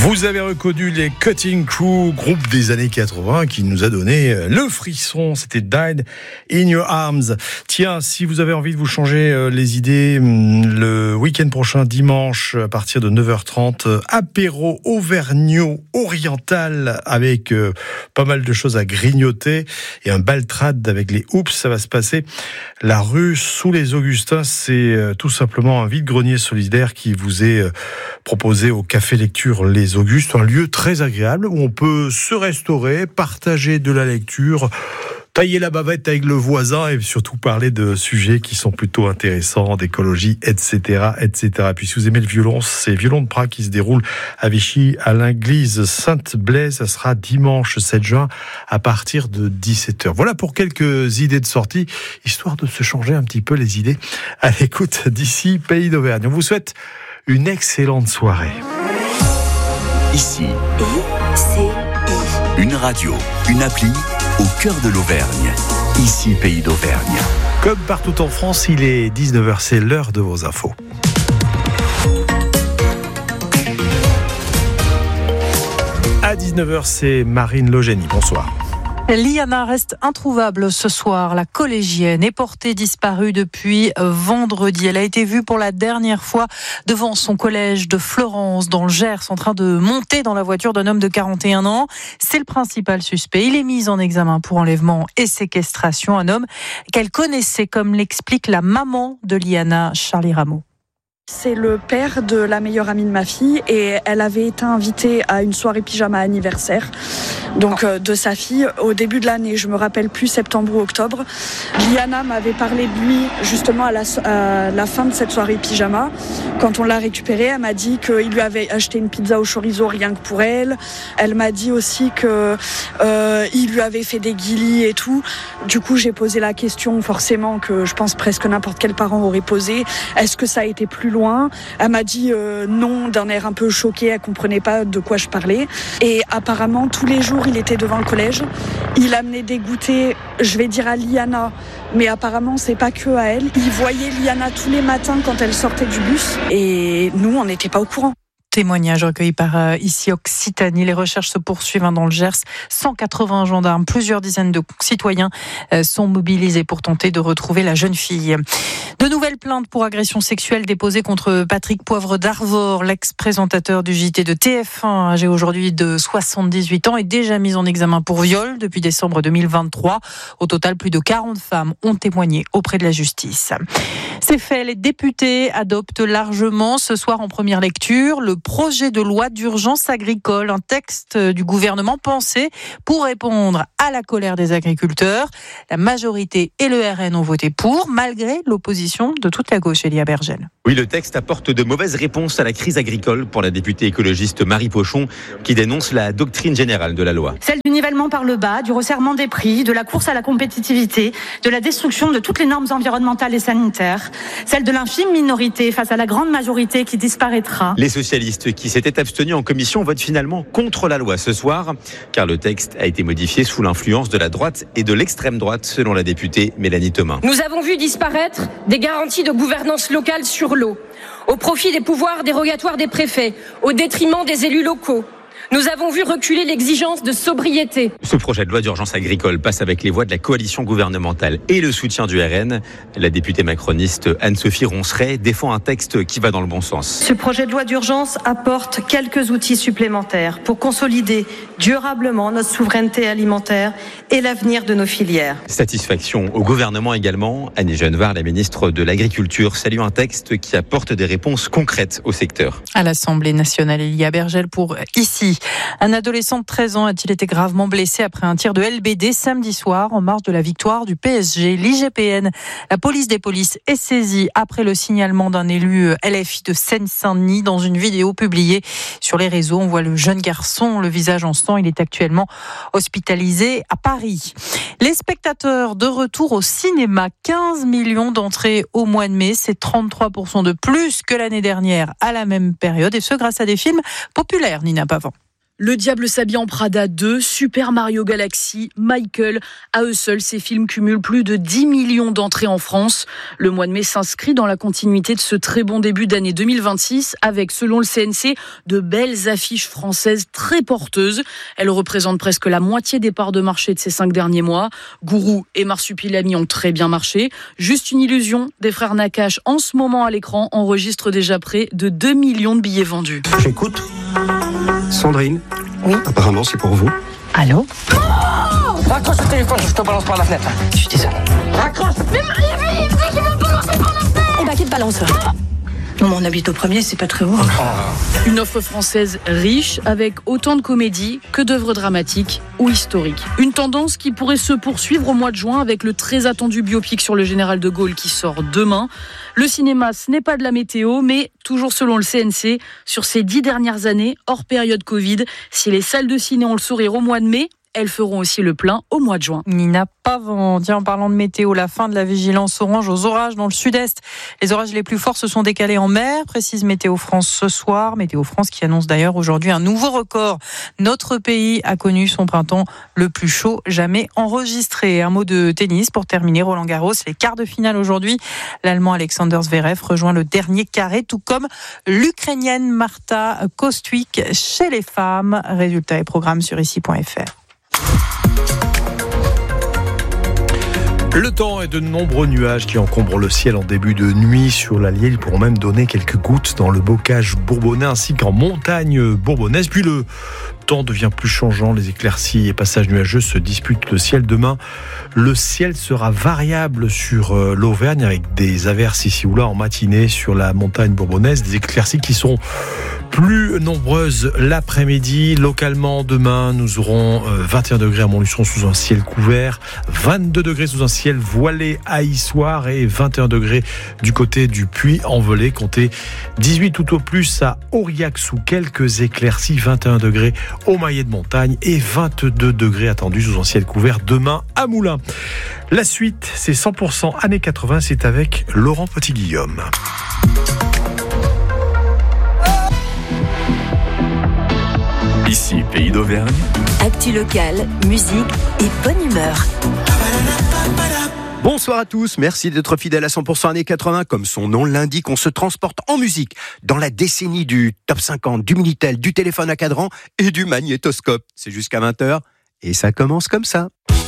Vous avez reconnu les Cutting Crew, groupe des années 80 qui nous a donné le frisson. C'était Died in Your Arms. Tiens, si vous avez envie de vous changer les idées, le week-end prochain, dimanche, à partir de 9h30, apéro auvergnat oriental avec pas mal de choses à grignoter et un baltrade avec les hoops. Ça va se passer la rue sous les Augustins. C'est tout simplement un vide-grenier solidaire qui vous est proposé au Café Lecture Les Augustes, un lieu très agréable où on peut se restaurer, partager de la lecture, tailler la bavette avec le voisin et surtout parler de sujets qui sont plutôt intéressants, d'écologie, etc., etc. Et puis si vous aimez le violon, c'est Violon de Prague qui se déroule à Vichy, à l'église Sainte-Blaise. Ça sera dimanche 7 juin à partir de 17h. Voilà pour quelques idées de sortie, histoire de se changer un petit peu les idées à l'écoute d'ici Pays d'Auvergne. On vous souhaite une excellente soirée. Ici, une radio, une appli au cœur de l'Auvergne. Ici, Pays d'Auvergne. Comme partout en France, il est 19h, c'est l'heure de vos infos. À 19h, c'est Marine Logénie. Bonsoir. Liana reste introuvable ce soir. La collégienne est portée disparue depuis vendredi. Elle a été vue pour la dernière fois devant son collège de Florence, dans le Gers, en train de monter dans la voiture d'un homme de 41 ans. C'est le principal suspect. Il est mis en examen pour enlèvement et séquestration. Un homme qu'elle connaissait, comme l'explique la maman de Liana, Charlie Rameau. C'est le père de la meilleure amie de ma fille et elle avait été invitée à une soirée pyjama anniversaire de sa fille au début de l'année, je me rappelle plus, septembre ou octobre. Liana m'avait parlé de lui justement à la fin de cette soirée pyjama. Quand on l'a récupéré, elle m'a dit qu'il lui avait acheté une pizza au chorizo rien que pour elle. Elle m'a dit aussi qu'il lui avait fait des guilis et tout. Du coup, j'ai posé la question forcément que je pense presque n'importe quel parent aurait posé. Est-ce que ça a été plus loin? Elle m'a dit non, d'un air un peu choqué, elle comprenait pas de quoi je parlais. Et apparemment, tous les jours, il était devant le collège. Il amenait des goûters, je vais dire à Liana, mais apparemment, c'est pas que à elle. Il voyait Liana tous les matins quand elle sortait du bus. Et nous, on n'était pas au courant. Témoignage recueilli par ici Occitanie. Les recherches se poursuivent dans le Gers. 180 gendarmes, plusieurs dizaines de citoyens sont mobilisés pour tenter de retrouver la jeune fille. De nouvelles plaintes pour agression sexuelle déposées contre Patrick Poivre d'Arvor, l'ex-présentateur du JT de TF1, âgé aujourd'hui de 78 ans, est déjà mis en examen pour viol depuis décembre 2023. Au total, plus de 40 femmes ont témoigné auprès de la justice. C'est fait, les députés adoptent largement ce soir en première lecture le projet de loi d'urgence agricole, un texte du gouvernement pensé pour répondre à la colère des agriculteurs. La majorité et le RN ont voté pour, malgré l'opposition de toute la gauche, Elia Bergel. Oui, le texte apporte de mauvaises réponses à la crise agricole pour la députée écologiste Marie Pochon, qui dénonce la doctrine générale de la loi. Celle du nivellement par le bas, du resserrement des prix, de la course à la compétitivité, de la destruction de toutes les normes environnementales et sanitaires, celle de l'infime minorité face à la grande majorité qui disparaîtra. Les socialistes qui s'étaient abstenus en commission votent finalement contre la loi ce soir, car le texte a été modifié sous l'influence de la droite et de l'extrême droite, selon la députée Mélanie Thomas. Nous avons vu disparaître des garanties de gouvernance locale sur l'eau, au profit des pouvoirs dérogatoires des préfets, au détriment des élus locaux. Nous avons vu reculer l'exigence de sobriété. Ce projet de loi d'urgence agricole passe avec les voix de la coalition gouvernementale et le soutien du RN. La députée macroniste Anne-Sophie Ronceret défend un texte qui va dans le bon sens. Ce projet de loi d'urgence apporte quelques outils supplémentaires pour consolider durablement notre souveraineté alimentaire et l'avenir de nos filières. Satisfaction au gouvernement également. Annie Genevard, la ministre de l'Agriculture, salue un texte qui apporte des réponses concrètes au secteur. À l'Assemblée nationale, Elia Bergel pour ici. Un adolescent de 13 ans a-t-il été gravement blessé après un tir de LBD samedi soir en marge de la victoire du PSG. L'IGPN, la police des polices, est saisie après le signalement d'un élu LFI de Seine-Saint-Denis. Dans une vidéo publiée sur les réseaux, on voit le jeune garçon, le visage en sang. Il est actuellement hospitalisé à Paris. Les spectateurs de retour au cinéma, 15 millions d'entrées au mois de mai. C'est 33% de plus que l'année dernière à la même période. Et ce, grâce à des films populaires, Nina Pavant. Le Diable s'habille en Prada 2, Super Mario Galaxy, Michael. À eux seuls, ces films cumulent plus de 10 millions d'entrées en France. Le mois de mai s'inscrit dans la continuité de ce très bon début d'année 2026 avec, selon le CNC, de belles affiches françaises très porteuses. Elles représentent presque la moitié des parts de marché de ces 5 derniers mois. Gourou et Marsupilami ont très bien marché. Juste une illusion, des frères Nakache en ce moment à l'écran enregistrent déjà près de 2 millions de billets vendus. J'écoute. Sandrine. Oui. Apparemment, c'est pour vous. Allô? Oh, raccroche le téléphone, je te balance par la fenêtre. Je suis désolée. Raccroche. Mais Marie, il me dit qu'il va me balancer par la fenêtre. Eh ben, qui te balance? Non, mais on habite au premier, c'est pas très haut. Une offre française riche, avec autant de comédies que d'œuvres dramatiques ou historiques. Une tendance qui pourrait se poursuivre au mois de juin avec le très attendu biopic sur le général de Gaulle qui sort demain. Le cinéma, ce n'est pas de la météo, mais toujours selon le CNC, sur ces 10 dernières années, hors période Covid, si les salles de ciné ont le sourire au mois de mai, elles feront aussi le plein au mois de juin. Nina Pavant, tiens, en parlant de météo, la fin de la vigilance orange aux orages dans le sud-est. Les orages les plus forts se sont décalés en mer, précise Météo France ce soir. Météo France qui annonce d'ailleurs aujourd'hui un nouveau record. Notre pays a connu son printemps le plus chaud jamais enregistré. Un mot de tennis pour terminer, Roland Garros. Les quarts de finale aujourd'hui. L'Allemand Alexander Zverev rejoint le dernier carré, tout comme l'Ukrainienne Marta Kostyuk chez les femmes. Résultats et programmes sur ici.fr. Le temps et de nombreux nuages qui encombrent le ciel en début de nuit sur l'Allier. Ils pourront même donner quelques gouttes dans le bocage bourbonnais ainsi qu'en montagne bourbonnaise. Puis le temps devient plus changeant. Les éclaircies et passages nuageux se disputent le ciel. Demain, le ciel sera variable sur l'Auvergne avec des averses ici ou là en matinée sur la montagne bourbonnaise. Des éclaircies qui seront plus nombreuses l'après-midi. Localement, demain, nous aurons 21 degrés à Montluçon sous un ciel couvert, 22 degrés sous un ciel voilé à Issoire et 21 degrés du côté du Puy-en-Velay. Comptez 18 tout au plus à Aurillac sous quelques éclaircies, 21 degrés au Maillet de Montagne et 22 degrés attendus sous un ciel couvert demain à Moulins. La suite, c'est 100% années 80, c'est avec Laurent Petit-Guillaume. Ici, Pays d'Auvergne. Actu locale, musique et bonne humeur. Bonsoir à tous, merci d'être fidèles à 100% années 80. Comme son nom l'indique, on se transporte en musique dans la décennie du top 50, du Minitel, du téléphone à cadran et du magnétoscope. C'est jusqu'à 20h et ça commence comme ça.